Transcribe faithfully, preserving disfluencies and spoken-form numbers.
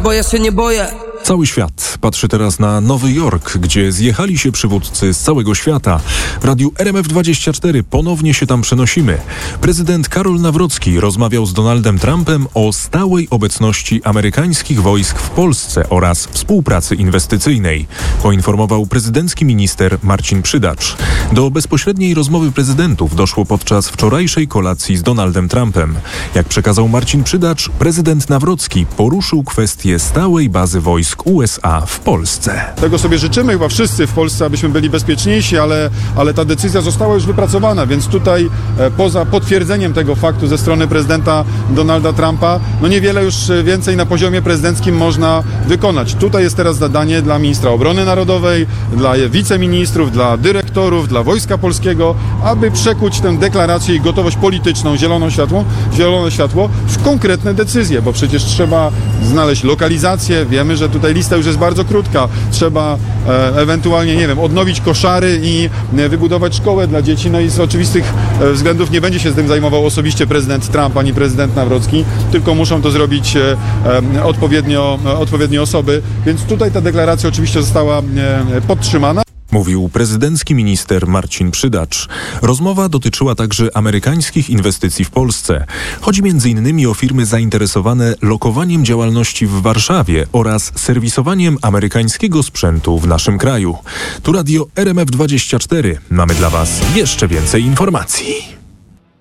bo ja się nie boję. Cały świat patrzy teraz na Nowy Jork, gdzie zjechali się przywódcy z całego świata. W radiu R M F dwadzieścia cztery ponownie się tam przenosimy. Prezydent Karol Nawrocki rozmawiał z Donaldem Trumpem o stałej obecności amerykańskich wojsk w Polsce oraz współpracy inwestycyjnej, poinformował prezydencki minister Marcin Przydacz. Do bezpośredniej rozmowy prezydentów doszło podczas wczorajszej kolacji z Donaldem Trumpem. Jak przekazał Marcin Przydacz, prezydent Nawrocki poruszył kwestię stałej bazy wojsk U S A w Polsce. Tego sobie życzymy chyba wszyscy w Polsce, abyśmy byli bezpieczniejsi, ale, ale ta decyzja została już wypracowana, więc tutaj e, poza potwierdzeniem tego faktu ze strony prezydenta Donalda Trumpa, no niewiele już więcej na poziomie prezydenckim można wykonać. Tutaj jest teraz zadanie dla ministra obrony narodowej, dla wiceministrów, dla dyrektorów, dla Wojska Polskiego, aby przekuć tę deklarację i gotowość polityczną, zieloną światło, zielone światło w konkretne decyzje, bo przecież trzeba znaleźć lokalizację. Wiemy, że tutaj lista już jest bardzo krótka. Trzeba e, ewentualnie, nie wiem, odnowić koszary i e, wybudować szkołę dla dzieci. No i z oczywistych e, względów nie będzie się z tym zajmował osobiście prezydent Trump ani prezydent Nawrocki, tylko muszą to zrobić e, e, odpowiednio, e, odpowiednie osoby. Więc tutaj ta deklaracja oczywiście została e, podtrzymana. Mówił prezydencki minister Marcin Przydacz. Rozmowa dotyczyła także amerykańskich inwestycji w Polsce. Chodzi między innymi o firmy zainteresowane lokowaniem działalności w Warszawie oraz serwisowaniem amerykańskiego sprzętu w naszym kraju. Tu radio R M F dwadzieścia cztery. Mamy dla Was jeszcze więcej informacji.